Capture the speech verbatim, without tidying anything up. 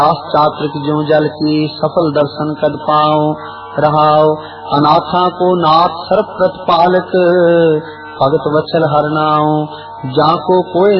चात्रिक ज्यों जल की सफल दर्शन कर पाओ रहाओ। अनाथा को नाथ सर्व प्रतिपालक भगत वत्सल हरनाओ। जाको कोई